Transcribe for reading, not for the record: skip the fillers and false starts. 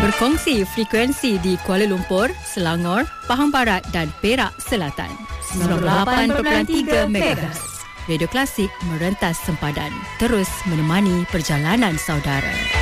Berkongsi frekuensi di Kuala Lumpur, Selangor, Pahang Barat dan Perak Selatan. 98.3 MHz. Radio Klasik merentas sempadan. Terus menemani perjalanan saudara.